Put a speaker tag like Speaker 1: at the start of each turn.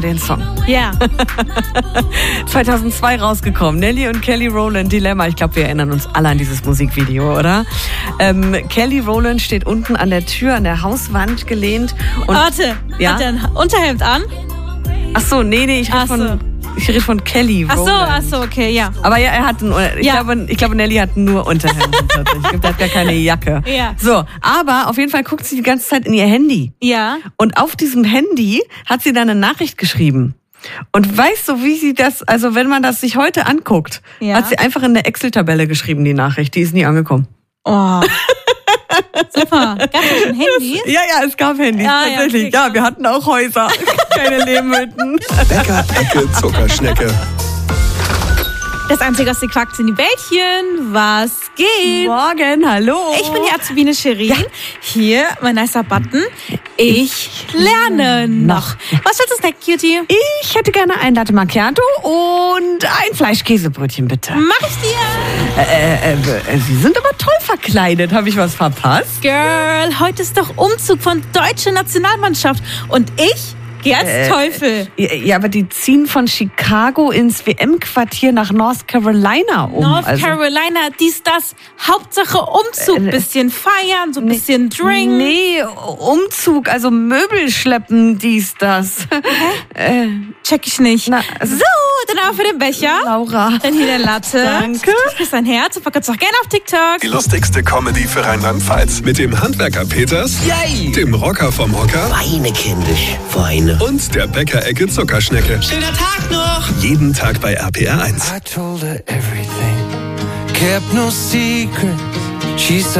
Speaker 1: den Song.
Speaker 2: Ja.
Speaker 1: 2002 rausgekommen. Nelly und Kelly Rowland, Dilemma. Ich glaube, wir erinnern uns alle an dieses Musikvideo, oder? Kelly Rowland steht unten an der Tür, an der Hauswand gelehnt. Und,
Speaker 2: Warte,
Speaker 1: ja?
Speaker 2: hat er ein Unterhemd an?
Speaker 1: Ach so, nee, ich rede von Kelly Rowland.
Speaker 2: Ach so, okay, ja.
Speaker 1: Aber ja, er hat ich glaube, Nelly hat nur Unterhemd. Ich glaube, der hat gar keine Jacke.
Speaker 2: Ja.
Speaker 1: So, aber auf jeden Fall guckt sie die ganze Zeit in ihr Handy.
Speaker 2: Ja.
Speaker 1: Und auf diesem Handy hat sie dann eine Nachricht geschrieben. Und weißt du, wie sie das, also wenn man das sich heute anguckt, hat sie einfach in der Excel-Tabelle geschrieben, die Nachricht. Die ist nie angekommen.
Speaker 2: Oh. Super. Gab es schon Handys?
Speaker 1: Ja, es gab Handys, tatsächlich.
Speaker 2: Okay,
Speaker 1: ja, wir hatten auch Häuser, keine Lehmhütten.
Speaker 3: Bäcker, Ecke, Zuckerschnecke.
Speaker 2: Das Einzige, was sie quackt, sind die Bällchen. Was geht?
Speaker 1: Morgen, hallo.
Speaker 2: Ich bin die Azubine Shirin. Ja. Hier, mein nicer Button. Ich lerne noch. Was willst du snacken, Cutie?
Speaker 1: Ich hätte gerne ein Latte Macchiato und ein Fleischkäsebrötchen, bitte.
Speaker 2: Mach ich dir.
Speaker 1: Sie sind aber toll verkleidet. Habe ich was verpasst?
Speaker 2: Girl, heute ist doch Umzug von deutsche Nationalmannschaft. Und ich gehe als Teufel.
Speaker 1: Ja, aber die ziehen von Chicago ins WM-Quartier nach North Carolina um.
Speaker 2: North Carolina, dies, das. Hauptsache Umzug. Bisschen feiern, so ein bisschen Drink.
Speaker 1: Nee, Umzug, also Möbel schleppen, dies, das.
Speaker 2: Check ich nicht.
Speaker 1: Na, also
Speaker 2: so, dann auch für den Becher.
Speaker 1: Laura.
Speaker 2: Dann hier der Latte.
Speaker 1: Danke.
Speaker 2: Das ist ein Herz und verkauft auch gerne auf TikTok.
Speaker 3: Die lustigste Comedy für Rheinland-Pfalz. Mit dem Handwerker Peters,
Speaker 4: Yay!
Speaker 3: dem Rocker vom Hocker
Speaker 4: Weine, kindisch, Weine.
Speaker 3: und der Bäcker-Ecke Zuckerschnecke.
Speaker 4: Schöner Tag noch!
Speaker 3: Jeden Tag bei RPR 1.
Speaker 5: I told her everything, kept no secrets. She said